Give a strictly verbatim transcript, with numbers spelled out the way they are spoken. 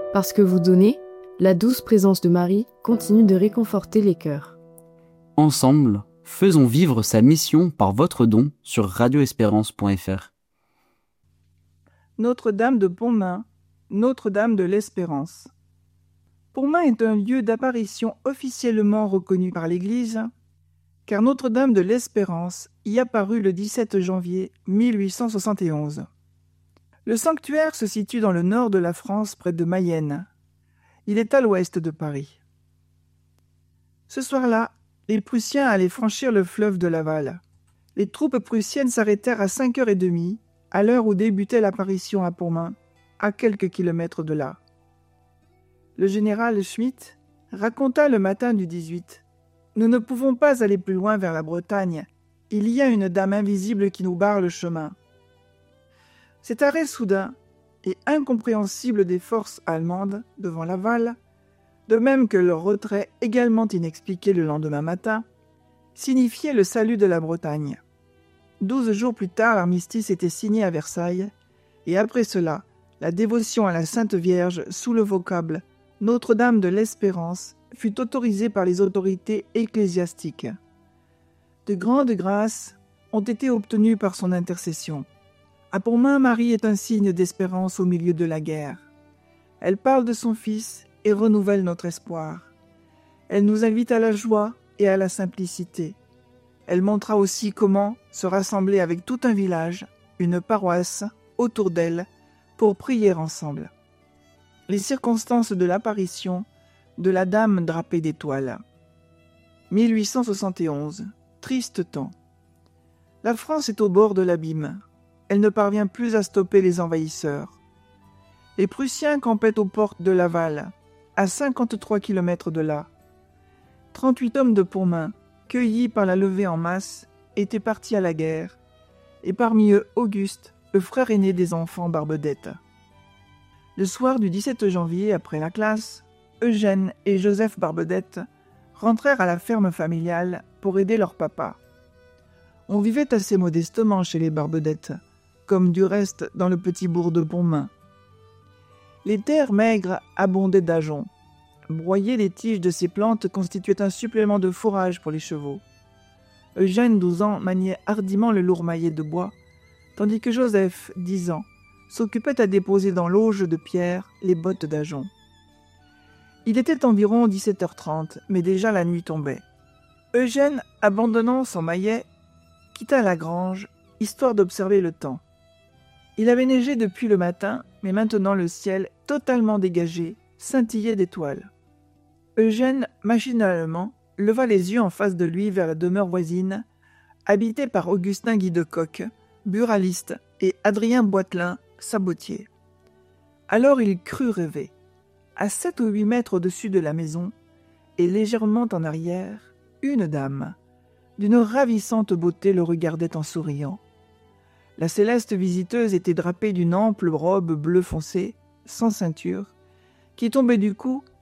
Parce que vous donnez, la douce présence de Marie continue de réconforter les cœurs. Ensemble, faisons vivre sa mission par votre don sur radio espérance point f r. Notre-Dame de Pontmain, Notre-Dame de l'Espérance. Pontmain est un lieu d'apparition officiellement reconnu par l'Église, car Notre-Dame de l'Espérance y apparut le dix-sept janvier mille huit cent soixante et onze. Le sanctuaire se situe dans le nord de la France, près de Mayenne. Il est à l'ouest de Paris. Ce soir-là, les Prussiens allaient franchir le fleuve de Laval. Les troupes prussiennes s'arrêtèrent à cinq heures trente, à l'heure où débutait l'apparition à Pontmain, à quelques kilomètres de là. Le général Schmitt raconta le matin du dix-huit « Nous ne pouvons pas aller plus loin vers la Bretagne. Il y a une dame invisible qui nous barre le chemin. » Cet arrêt soudain et incompréhensible des forces allemandes devant Laval, de même que leur retrait également inexpliqué le lendemain matin, signifiait le salut de la Bretagne. Douze jours plus tard, l'armistice était signé à Versailles, et après cela, la dévotion à la Sainte Vierge sous le vocable « Notre-Dame de l'Espérance » fut autorisée par les autorités ecclésiastiques. De grandes grâces ont été obtenues par son intercession. À Pontmain, Marie est un signe d'espérance au milieu de la guerre. Elle parle de son Fils et renouvelle notre espoir. Elle nous invite à la joie et à la simplicité. Elle montra aussi comment se rassembler avec tout un village, une paroisse, autour d'elle, pour prier ensemble. Les circonstances de l'apparition de la Dame drapée d'étoiles. mille huit cent soixante et onze. Triste temps. La France est au bord de l'abîme. Elle ne parvient plus à stopper les envahisseurs. Les Prussiens campaient aux portes de Laval, à cinquante-trois kilomètres de là. trente-huit hommes de Pontmain, cueillis par la levée en masse, étaient partis à la guerre, et parmi eux Auguste, le frère aîné des enfants Barbedette. Le soir du dix-sept janvier, après la classe, Eugène et Joseph Barbedette rentrèrent à la ferme familiale pour aider leur papa. On vivait assez modestement chez les Barbedette, comme du reste dans le petit bourg de Pontmain. Les terres maigres abondaient d'ajoncs. Broyer les tiges de ces plantes constituait un supplément de fourrage pour les chevaux. Eugène, douze ans, maniait hardiment le lourd maillet de bois, tandis que Joseph, dix ans, s'occupait à déposer dans l'auge de pierre les bottes d'ajoncs. Il était environ dix-sept heures trente, mais déjà la nuit tombait. Eugène, abandonnant son maillet, quitta la grange, histoire d'observer le temps. Il avait neigé depuis le matin, mais maintenant le ciel, totalement dégagé, scintillait d'étoiles. Eugène, machinalement, leva les yeux en face de lui vers la demeure voisine, habitée par Augustin Guidecoq, buraliste, et Adrien Boitelin, sabotier. Alors il crut rêver. À sept ou huit mètres au-dessus de la maison, et légèrement en arrière, une dame, d'une ravissante beauté, le regardait en souriant. La céleste visiteuse était drapée d'une ample robe bleu foncé, sans ceinture, qui tombait du cou